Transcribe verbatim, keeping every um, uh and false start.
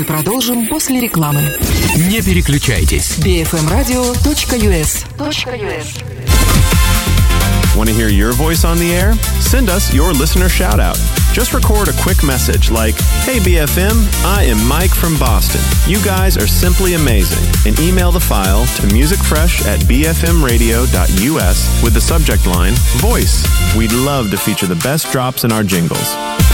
продолжим после рекламы. Не переключайтесь. би эф эм радио точка ю эс. Want to hear your voice on the air? Send us your listener shout-out. Just record a quick message like, "Hey B F M, I am Mike from Boston. You guys are simply amazing." And email the file to musicfresh at b f m radio dot u s with the subject line, Voice. We'd love to feature the best drops in our jingles.